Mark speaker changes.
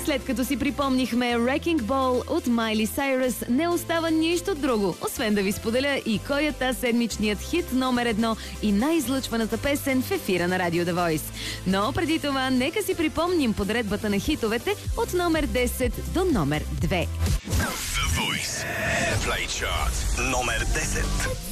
Speaker 1: след като си припомнихме Wrecking Ball от Майли Сайръс, не остава нищо друго, освен да ви споделя и кой е та седмичният хит номер 1 и най-излъчваната песен в ефира на Радио The Voice. Но преди това, нека си припомним подредбата на хитовете от номер 10 до номер 2.
Speaker 2: The Voice Play Chart номер 10.